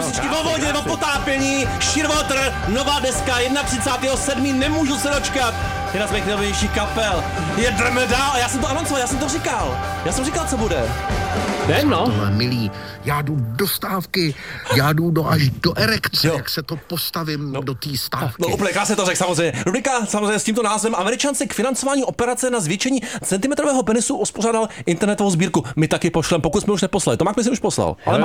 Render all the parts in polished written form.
písničky o vodě, o potápění, Shearwater, nová deska, 31.7. nemůžu se dočkat. Jedna z mých nejnovějších kapel. Jedeme dál, já jsem to anoncoval, já jsem to říkal. Já jsem říkal, co bude. Jdem, no. Tohle, milí, já jdu do stávky, já jdu až do erekce, jak se to postavím do té stávky. No úplně krásně to řekl samozřejmě. Rubrika samozřejmě s tímto názvem Američan si k financování operace na zvětšení centimetrového penisu uspořádal internetovou sbírku. My taky pošlem, pokud jsme už neposlali. Tomák myslím už poslal, ale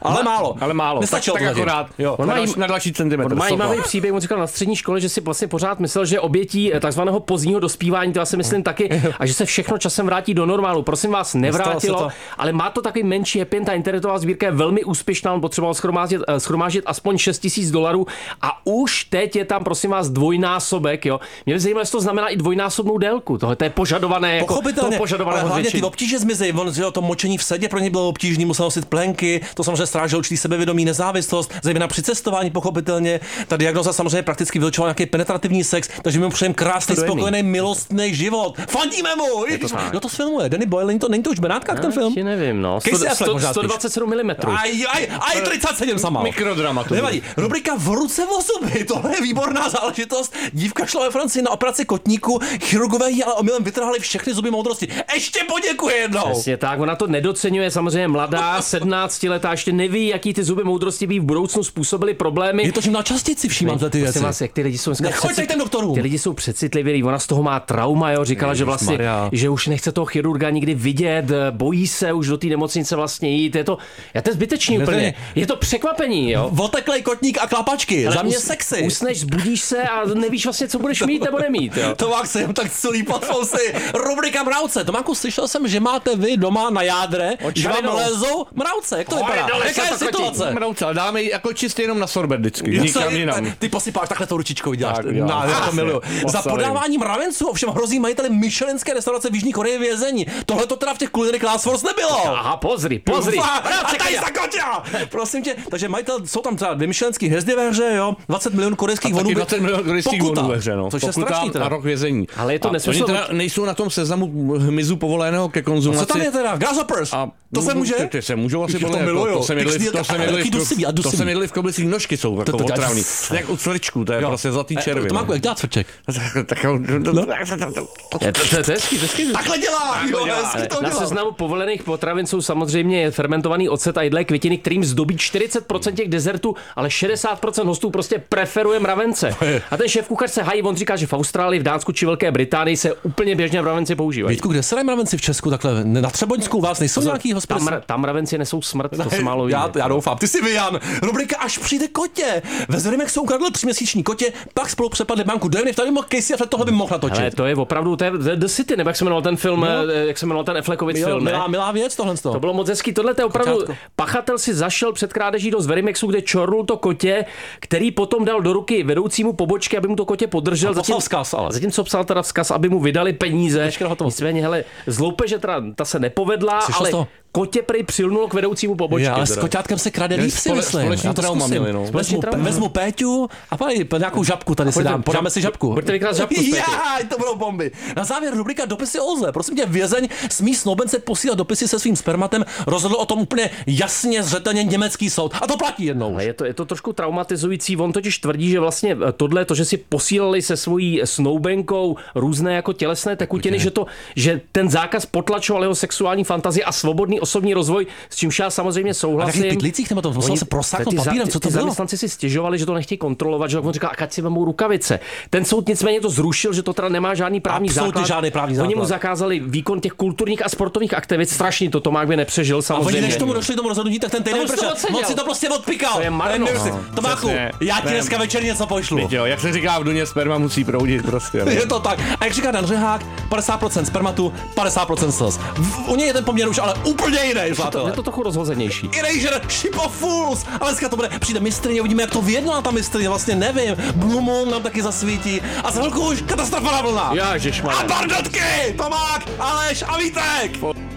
málo. Nestačilo tak akorát. Jo. On na další centimetr. Má zajímavý příběh, on říkal na střední škole, že si vlastně pořád myslel, že obětí takzvaného pozdního dospívání, to já si myslím taky, a že se všechno časem vrátí do normálu. Prosím vás, nevrátilo, ale má to takový menší happy end. Ta internetová sbírka je velmi úspěšná, on potřeboval schromáždit aspoň $6,000 a už teď je tam, prosím vás, dvojnásobek, jo. Mě by zajímalo, jestli to znamená i dvojnásobnou délku. Tohle to je požadované, jako pochopitelně, ale hlavně ty obtíže zmizí. To močení v sedě pro ně bylo obtížné, musel nosit plenky, to samozřejmě strážilo určitý sebevědomí, nezávislost, zejména při cestování, pochopitelně. Ta diagnoza samozřejmě prakticky vylučovala nějaký penetrativní sex, takže my mu přejeme krásný, spokojený, milostný život. Fandíme mu! Jo, to filmuje. Danny Boyle, není to už Benátka, ten film? Nevím, no. 127 mm. Aj 37 sama. Mikrodrama. Nevadí. Rubrika v ruce o zuby, tohle je výborná záležitost. Dívka šla ve Francii na operaci kotníku, chirurgové jí ale omylem vytrhali všechny zuby moudrosti. Ještě poděkuji jednou. Přesně tak, ona to nedoceňuje, samozřejmě mladá, 17 letá, ještě neví, jaký ty zuby moudrosti by v budoucnu způsobily problémy. Je to čím dál častěji si všímám ty věci. Vás, jak ty lidi jsou nechoďte k těm doktorům. Ty lidi jsou přecitliví, ona z toho má trauma, jo, říkala, že vlastně, že už nechce toho chirurga nikdy vidět, bojí se už do té nemocnice vlastně jít. Je to zbytečný úplně. Je to překvapení, jo. Oteklej kotník a klapačky, za mě sexy. Usneš, zbudíš se a nevíš vlastně, co budeš mít nebo nemít, jo. Tomák se jen tak celý podfousy. Rubrika mravce. Tomáku, slyšel jsem, že máte vy doma na jádre, že vám lezou mravce. Jak to vypadá? Jaká je situace? Mravce, ale dáme jako čistě jenom na sorbet vždycky. Nikam jinam. Ty posypáš takhle tou ručičkou, děláš. Já to miluju. Za podávání mravenců ovšem hrozí majiteli michelinské restaurace v Jižní Koreji vězení. Tohle to teda v těch Culinary Class Force nebylo. Aha, pozri. A tady zakotila! Prosím tě, takže majitel, jsou tam třeba 2 michelinské hvězdy ve hře, jo, 20 milionů korejských wonů. 20 milionů korejských wonů ve hře, no. Což je strašný teda. A rok vězení. Ale je to nesmysl. Oni teda nejsou na tom seznamu hmyzu povoleného ke konzumaci. A co tam je teda? Grasshoppers. To se může? Ty se můžou asi podle to se jedli v Koblicích, nožky jsou jako otravný. Jak u cvrčků, to je prostě zlatý červy. To má jak dělat cvrček? To je hezký. Takhle dělá. Na seznamu povolených potravin jsou samozřejmě fermentovaný ocet a jedlé květiny, kterým zdobí 40% těch dezertů, ale 60% hostů prostě preferuje mravence. A ten šéfkuchař se hájí, on říká, že v Austrálii, v Dánsku či Velké Británii se úplně běžně mravenci používají. Vítku, kde se dají mravenci v Česku takhle? Na Třeboňsku vás nejsou nějaký hospody? Tam mravenci nesou smrt, to se málo ví. Já doufám. Ty jsi Jan. Rubrika Až přijde kotě. Ve Zverymek jsou ukradl 3měsíční kotě, pak spolu přepadli banku Dojemny, tady mohl Casey Affleck tohle by mohl natočit. Ale to je opravdu, to je The City, nebo jak se jmenoval ten film, jak se jmenoval ten Affleckovic film, ne? Milá věc tohle. To bylo moc hezký. Tohle je opravdu pachatel si zašel před krádeží do Zverymexu, kde čornul to kotě, který potom dal do ruky vedoucímu pobočky, aby mu to kotě podržel. Zatímco psal teda vzkaz, aby mu vydali peníze. Nicméně, hele, z loupeže teda ta se nepovedla, ale kotě prej přilnulo k vedoucímu pobočky. Ale s koťátkem se krade líp, si myslím. Vezmu Péťu a nějakou žabku tady si dám. Podáme si žabku. Budete vykrát žabku z Péťy. To budou bomby. Na závěr rubrika Dopisy o lze. Prosím tě, vězeň smí snoubence posílat dopisy se svým spermatem. Rozhodl o tom úplně jasně, zřetelně německý soud. A to platí jednou. Ale je to trošku traumatizující. On totiž tvrdí, že vlastně tohle, to, že si posílali se svojí snoubenkou různé jako tělesné tekutiny, že ten zákaz potlačoval jeho sexuální fantazii a svobodný osobní rozvoj, s čímž já samozřejmě souhlasím. A v pytlících nebo to musel se prosáknout papírem, co to bylo? Zaměstnanci si stěžovali, že to nechtějí kontrolovat, že on říkal, ať si vemou rukavice. Ten soud nicméně to zrušil, že to teda nemá žádný právní základ. Žádný právní základ. Oni mu zakázali výkon těch kulturních a sportovních aktivit. Strašný to Tomák by nepřežil samozřejmě. A oni než tomu došli tomu rozhodnutí, tak ten týden on si to prostě odpikal. To je marno. Tomáku, já ti dneska večer něco pošlu. Jo, jak se říká v Duně, sperma musí proudit prostě. Je to tak. A jak říká Dan Řehák, 50% spermatu, 50% slz. U něj je ten poměr už ale úplně jiný. Je to trochu rozhozenější. Erasure, Ship of Fools. Ale dneska to bude, přijde mistryně, uvidíme, jak to vyjednala ta mistryně, vlastně nevím. Blue Moon nám taky zasvítí. A za chvilku už katastrofa na vlna. Ježišmarja. A bardotky! Tomák, Aleš a Vítek!